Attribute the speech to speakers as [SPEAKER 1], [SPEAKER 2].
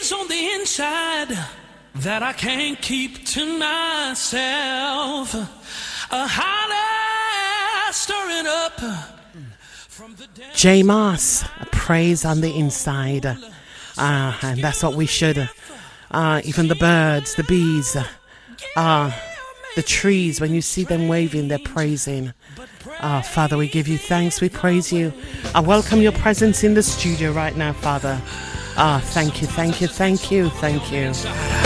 [SPEAKER 1] things on the inside that I can't keep to myself. A holler stirring up from the depths.
[SPEAKER 2] J Moss, praise on the inside. And that's what we should. Even the birds, the bees, the trees, when you see them waving, they're praising. Father, we give you thanks, we praise you. I welcome your presence in the studio right now, Father. Thank you, thank you, thank you, thank you.